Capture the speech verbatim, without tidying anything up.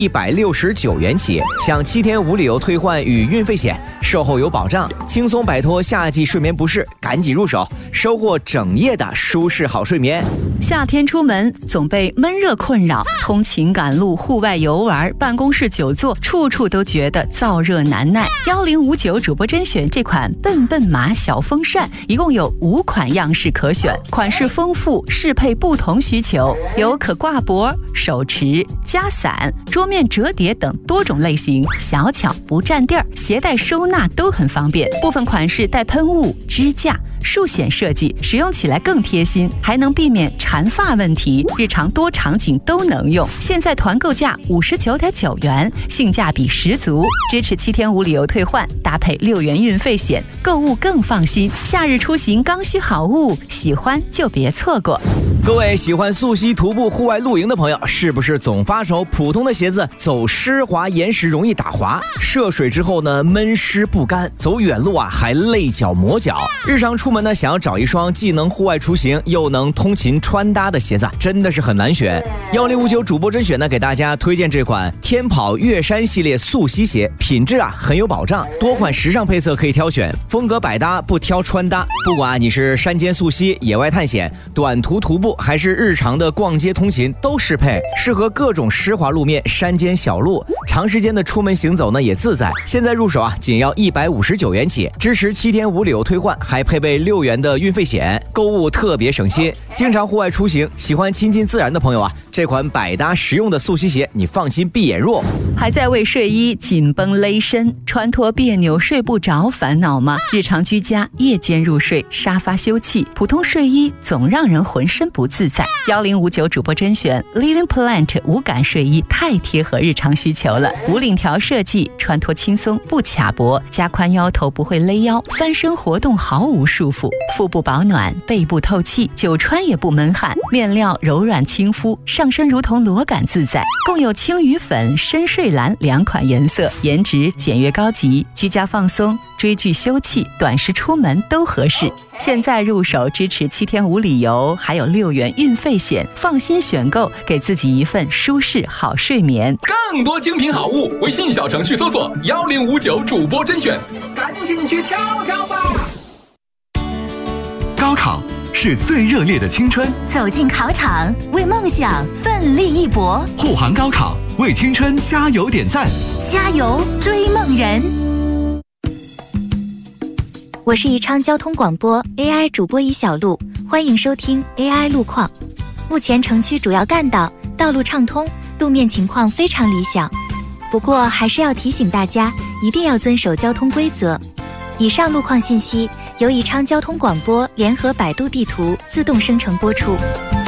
一百六十九元起，享七天无理由退换与运费险，售后有保障，轻松摆脱夏季睡眠不适，赶紧入手，收获整夜的舒适好睡眠。 夏天出门总被闷热困扰，通勤赶路、户外游玩、办公室久坐，处处都觉得燥热难耐。幺零五九主播甄选这款笨笨马小风扇，一共有五款样式可选，款式丰富，适配不同需求，有可挂脖、手持、夹伞、桌面折叠等多种类型，小巧不占地儿，携带收纳都很方便。部分款式带喷雾、支架、竖显设计，使用起来更贴心，还能避免缠发问题，日常多场景都能用。现在团购价五十九点九元，性价比十足，支持七天无理由退换，搭配六元运费险，购物更放心。夏日出行刚需好物，喜欢就别错过。 各位喜欢溯溪、徒步、户外露营的朋友，是不是总发愁普通的鞋子走湿滑岩石容易打滑，涉水之后呢闷湿不干，走远路啊还累脚磨脚？日常出门呢想要找一双既能户外出行又能通勤穿搭的鞋子，真的是很难选。幺零五九主播甄选呢给大家推荐这款天跑越山系列溯溪鞋，品质啊很有保障，多款时尚配色可以挑选，风格百搭不挑穿搭。不管你是山间溯溪、野外探险、短途徒步，还是日常的逛街通勤都适配，适合各种湿滑路面、山间小路，长时间的出门行走呢也自在。现在入手啊仅要一百五十九元起，支持七天无理由退换，还配备六元的运费险，购物特别省心。经常户外出行，喜欢亲近自然的朋友啊，这款百搭实用的溯溪鞋你放心闭眼入。 还在为睡衣紧绷勒身、穿脱别扭、睡不着烦恼吗？日常居家、夜间入睡、沙发休憩，普通睡衣总让人浑身不自在。幺零五九主播甄选 Living Plant 无感睡衣，太贴合日常需求了。无领条设计，穿脱轻松不卡脖，加宽腰头不会勒腰，翻身活动毫无束缚，腹部保暖，背部透气，久穿也不闷汗。面料柔软亲肤，上身如同裸感自在。共有青鱼粉、深睡蓝两款颜色，颜值简约高级，居家放松、追剧休憩、短时出门都合适。现在入手支持七天无理由，还有六元运费险，放心选购，给自己一份舒适好睡眠。 更多精品好物，微信小程序搜索幺零五九主播甄选，赶紧去挑挑吧。 高考是最热烈的青春， 走进考场，为梦想奋力一搏。 护航高考，为青春加油点赞， 加油追梦人。我是宜昌交通广播 A I 主播宜小璐，欢迎收听 A I 路况。目前城区主要干道道路畅通，路面情况非常理想，不过还是要提醒大家一定要遵守交通规则。以上路况信息由宜昌交通广播联合百度地图自动生成播出。